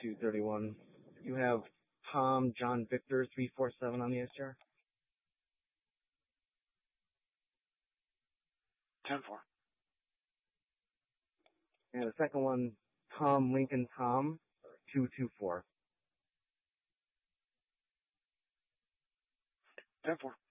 231. You have Tom John Victor 347 on the SR. 10-4. And the second one, Tom Lincoln Tom 224. 10-4.